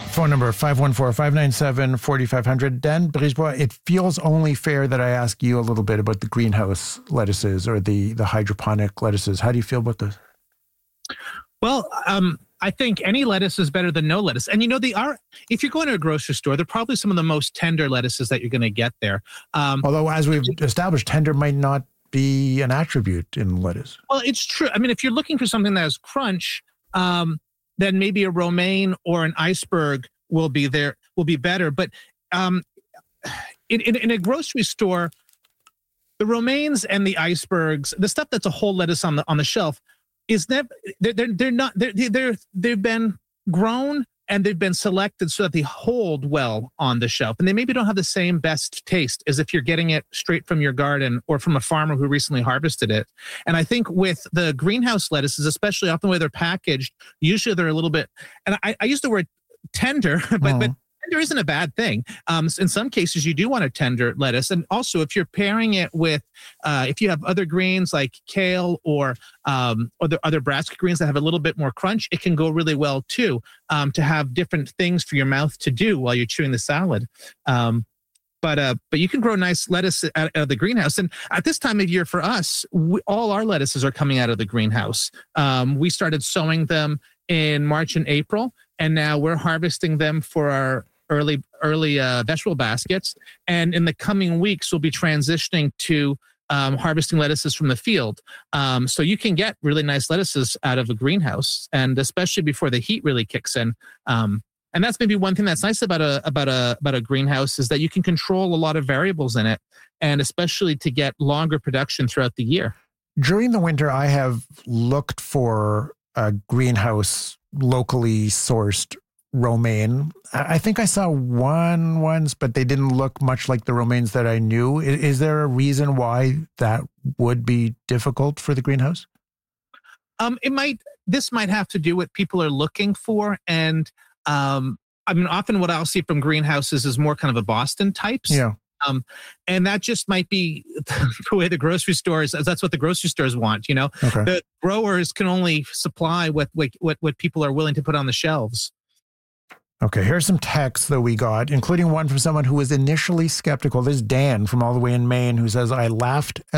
Phone number 514-597-4500. Dan Brisebois, it feels only fair that I ask you a little bit about the greenhouse lettuces or the hydroponic lettuces. How do you feel about this? Well, I think any lettuce is better than no lettuce. And they are, if you're going to a grocery store, they're probably some of the most tender lettuces that you're going to get there. Although, as we've established, tender might not be an attribute in lettuce. Well, it's true. I mean, if you're looking for something that has crunch, then maybe a romaine or an iceberg will be better. But in a grocery store, the romaines and the icebergs, the stuff that's a whole lettuce on the shelf, is never they've been grown and they've been selected so that they hold well on the shelf, and they maybe don't have the same best taste as if you're getting it straight from your garden or from a farmer who recently harvested it. And I think with the greenhouse lettuces, especially often the way they're packaged, usually they're a little bit, and I use the word tender, but tender isn't a bad thing. In some cases, you do want a tender lettuce. And also, if you're pairing it with, if you have other greens like kale or the other brassica greens that have a little bit more crunch, it can go really well too, to have different things for your mouth to do while you're chewing the salad. But you can grow nice lettuce out of the greenhouse. And at this time of year for us, all our lettuces are coming out of the greenhouse. We started sowing them in March and April, and now we're harvesting them for our early vegetable baskets. And in the coming weeks, we'll be transitioning to harvesting lettuces from the field. So you can get really nice lettuces out of a greenhouse, and especially before the heat really kicks in. And that's maybe one thing that's nice about a greenhouse, is that you can control a lot of variables in it, and especially to get longer production throughout the year. During the winter, I have looked for a greenhouse locally sourced romaine. I think I saw one once, but they didn't look much like the romaines that I knew. Is there a reason why that would be difficult for the greenhouse? This might have to do with what people are looking for. And often what I'll see from greenhouses is more kind of a Boston types. Yeah. And that just might be the way the grocery stores, that's what the grocery stores want, Okay. The growers can only supply what people are willing to put on the shelves. Okay, here's some texts that we got, including one from someone who was initially skeptical. This is Dan from all the way in Maine, who says, I laughed at